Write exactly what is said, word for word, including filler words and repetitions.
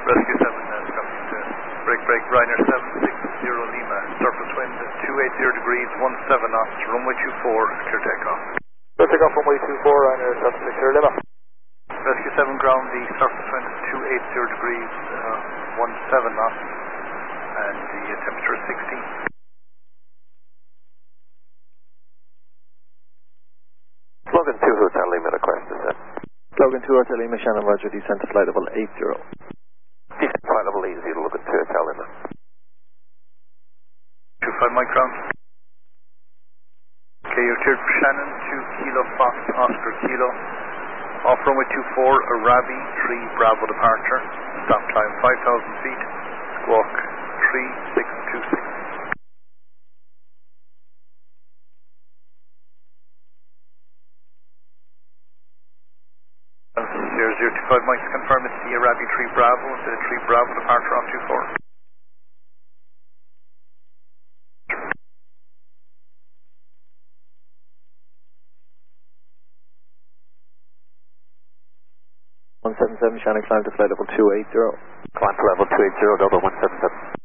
Rescue seven, uh, coming to break, break, Ryanair seven six zero Lima, surface wind two eighty degrees, one seven knots, runway two four, clear takeoff. Clear takeoff, runway two four, Ryanair seven six zero Lima. Rescue seven ground, the surface wind is two eighty degrees, uh, one seven knots, and the uh, temperature is sixteen. Logan two Hotel Lima, request descent. Logan two Hotel Lima, Shannon Roger, descent to flight level eight zero. Descent flight level eight zero, Logan two Hotel Lima. two five Mike ground. Okay, you're cleared for Shannon, two Kilo Fox Oscar Kilo. Off runway two four, Arabi, three Bravo departure. Stop climb five thousand feet. Squawk three six two six. zero zero two five Mike, confirm it's the Arabi three Bravo, the three Bravo departure off two four. one seven seven, Shannon, climb to flight level two eight zero. Climb to level two eight zero, Dover one seven seven.